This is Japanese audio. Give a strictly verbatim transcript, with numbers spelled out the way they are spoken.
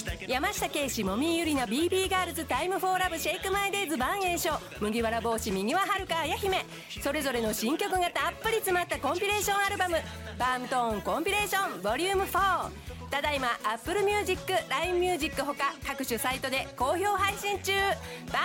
山下圭史もみゆりな ビービー ガールズタイムフォーラブシェイクマイデイズバンエイショ麦わら帽子右ははるかあや姫、それぞれの新曲がたっぷり詰まったコンピレーションアルバムバームトーンコンピレーションボリュームフォー、ただいま Apple Music、ライン Music ほか各種サイトで好評配信中。